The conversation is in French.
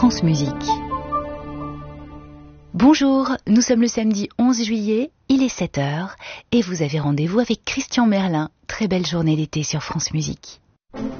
France Musique. Bonjour, nous sommes le samedi 11 juillet, il est 7h et vous avez rendez-vous avec Christian Merlin. Très belle journée d'été sur France Musique.